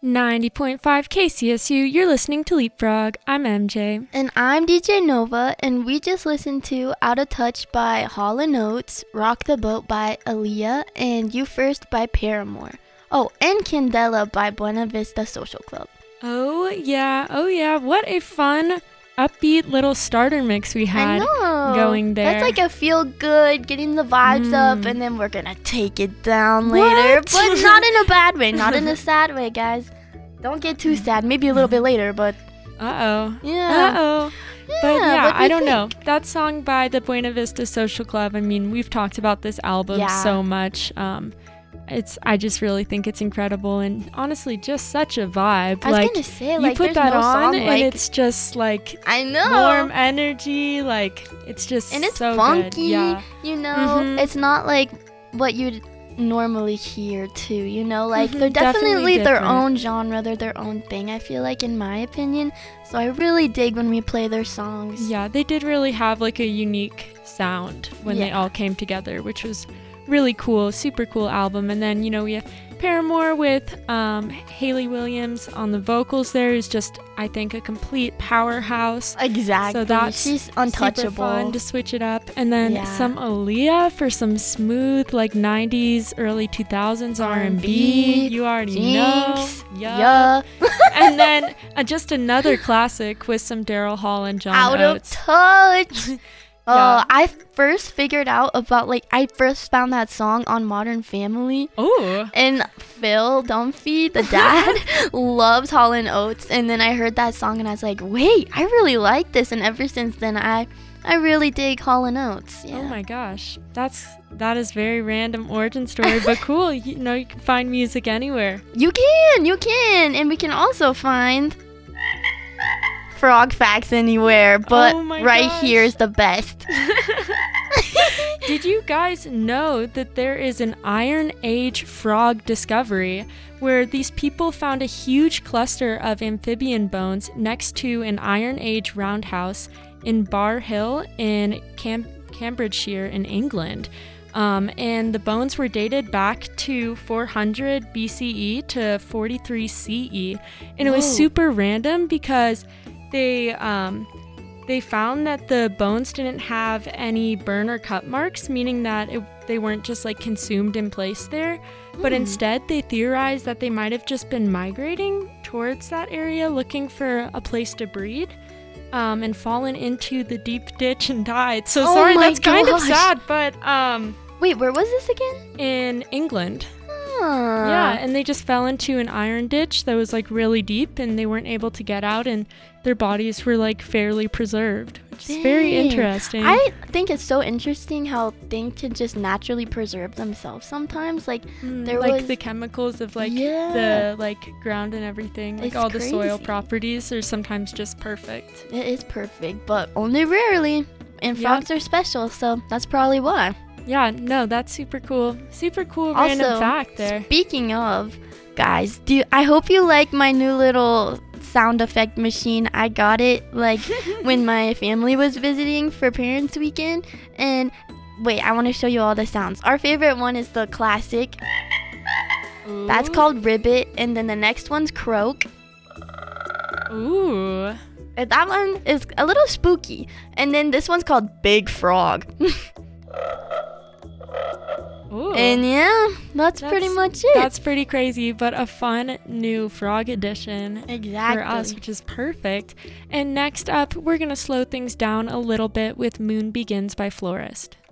90.5 KCSU, you're listening to Leapfrog. I'm MJ. And I'm DJ Nova, and we just listened to Out of Touch by Hall & Oates, Rock the Boat by Aaliyah, and You First by Paramore. Oh, and Candela by Buena Vista Social Club. Oh yeah. What a fun, upbeat little starter mix we had going there. That's like a feel good, getting the vibes up, and then we're gonna take it down later. But not in a bad way, not in a sad way, guys. Don't get too sad. Maybe a little bit later, but... Yeah. Yeah, But yeah, I don't know. think? That song by the Buena Vista Social Club, I mean, we've talked about this album so much. I just really think it's incredible and honestly just such a vibe. I was gonna say, like, you put there's that no on song and like... it's just like I know. warm energy, like it's just And it's so funky, good. Yeah. you know? It's not like what you'd normally hear too, you know? Like, they're definitely their different. own genre, they're their own thing, I feel like, in my opinion. So I really dig when we play their songs. Yeah, they did really have like a unique sound when they all came together, which was really cool, super cool album. And then, you know, we have Paramore with Hayley Williams on the vocals there, who's just, I think, a complete powerhouse. Exactly. So that's she's untouchable. super fun to switch it up. And then Yeah. some Aaliyah for some smooth, like 90s, early 2000s R&B. You already know. Jinx. Yeah. And then just another classic with some Daryl Hall and John Out Oates. of touch. Yeah. I first figured out about, like, I first found that song on Modern Family. Oh. And Phil Dunphy, the dad, loves Hall & Oates. And then I heard that song and I was like, wait, I really like this. And ever since then, I really dig Hall & Oates. Yeah. Oh my gosh. That is very random origin story, but cool. You know, you can find music anywhere. You can. And we can also find frog facts anywhere, but Oh my right gosh. here is the best. Did you guys know that there is an Iron Age frog discovery where these people found a huge cluster of amphibian bones next to an Iron Age roundhouse in Bar Hill in Cambridgeshire in England? And the bones were dated back to 400 BCE to 43 CE. And it was super random because they found that the bones didn't have any burn or cut marks, meaning that they weren't just like consumed in place there, but instead they theorized that they might have just been migrating towards that area looking for a place to breed, and fallen into the deep ditch and died. So sorry, my that's kind of gosh. sad, but Wait, where was this again? in England. Huh. Yeah, and they just fell into an iron ditch that was like really deep and they weren't able to get out, and their bodies were like fairly preserved, which is very Dang. interesting. I think it's so interesting how things can just naturally preserve themselves sometimes. Like, there like was... the chemicals of like Yeah. the like ground and everything, like It's all the soil crazy. properties are sometimes just perfect. It is perfect, but only rarely. And frogs are special, so that's probably why. Yeah, no, that's super cool. Super cool Also, random fact there. Speaking of, guys, I hope you like my new little sound effect machine. I got it like when my family was visiting for Parents Weekend. And wait, I want to show you all the sounds. Our favorite one is the classic. That's Ooh. called Ribbit. And then the next one's Croak. Ooh. And that one is a little spooky. And then this one's called Big Frog. Ooh. And yeah, that's pretty much it. That's pretty crazy, but a fun new frog edition Exactly. for us, which is perfect. And next up, we're going to slow things down a little bit with Moon Begins by Florist.